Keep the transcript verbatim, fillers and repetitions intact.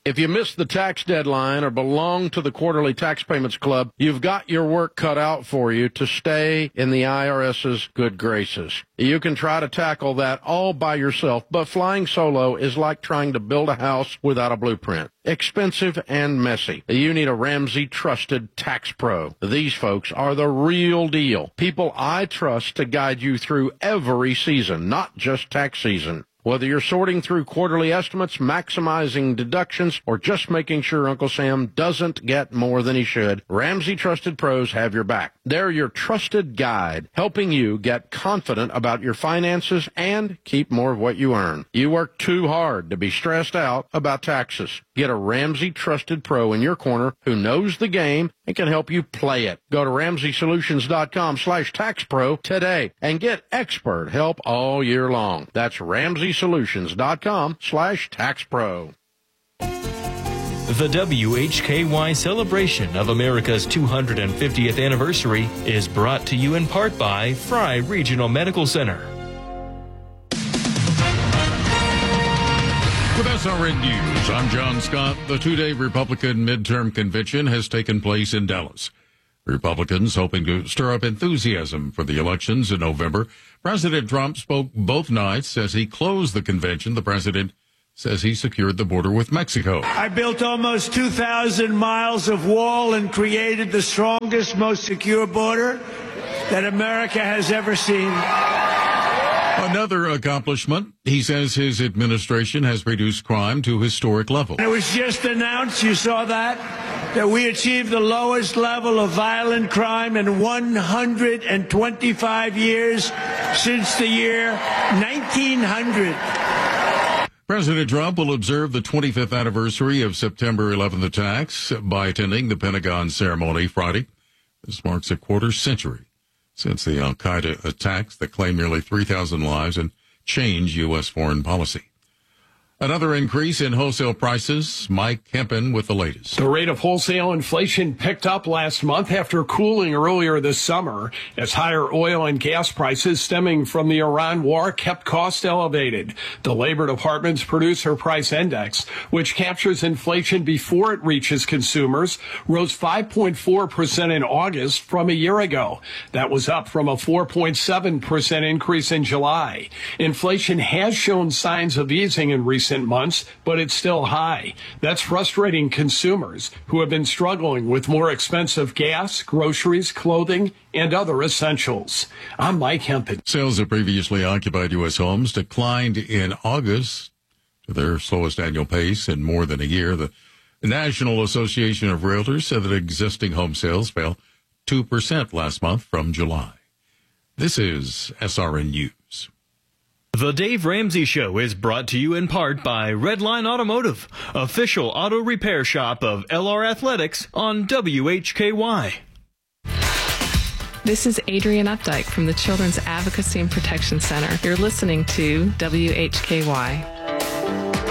If you missed the tax deadline or belong to the Quarterly Tax Payments Club, you've got your work cut out for you to stay in the IRS's good graces. You can try to tackle that all by yourself, but flying solo is like trying to build a house without a blueprint. Expensive and messy. You need a Ramsey trusted tax pro. These folks are the real deal. People I trust to guide you through every season, not just tax season. Whether you're sorting through quarterly estimates, maximizing deductions, or just making sure Uncle Sam doesn't get more than he should, Ramsey Trusted Pros have your back. They're your trusted guide, helping you get confident about your finances and keep more of what you earn. You work too hard to be stressed out about taxes. Get a Ramsey Trusted Pro in your corner who knows the game and can help you play it. Go to Ramsey Solutions dot com slash tax pro today and get expert help all year long. That's Ramsey Solutions dot com slash tax pro. The W H K Y celebration of America's two hundred fiftieth anniversary is brought to you in part by Fry Regional Medical Center. With S R N News, I'm John Scott. The two-day Republican midterm convention has taken place in Dallas. Republicans hoping to stir up enthusiasm for the elections in November. President Trump spoke both nights as he closed the convention. The president says he secured the border with Mexico. I built almost two thousand miles of wall and created the strongest, most secure border that America has ever seen. Another accomplishment, he says his administration has reduced crime to historic levels. It was just announced, you saw that, that we achieved the lowest level of violent crime in one hundred twenty-five years since the year nineteen hundred. President Trump will observe the twenty-fifth anniversary of September eleventh attacks by attending the Pentagon ceremony Friday. This marks a quarter century since the al-Qaeda attacks that claimed nearly three thousand lives and changed U S foreign policy. Another increase in wholesale prices. Mike Hempen with the latest. The rate of wholesale inflation picked up last month after cooling earlier this summer as higher oil and gas prices stemming from the Iran war kept costs elevated. The Labor Department's Producer Price Index, which captures inflation before it reaches consumers, rose five point four percent in August from a year ago. That was up from a four point seven percent increase in July. Inflation has shown signs of easing in recent months, but it's still high. That's frustrating consumers who have been struggling with more expensive gas, groceries, clothing, and other essentials. I'm Mike Hempen. Sales of previously occupied U S homes declined in August to their slowest annual pace in more than a year. The National Association of Realtors said that existing home sales fell two percent last month from July. This is S R N News. The Dave Ramsey Show is brought to you in part by Redline Automotive, official auto repair shop of L R Athletics on W H K Y. This is Adrienne Updike from the Children's Advocacy and Protection Center. You're listening to W H K Y.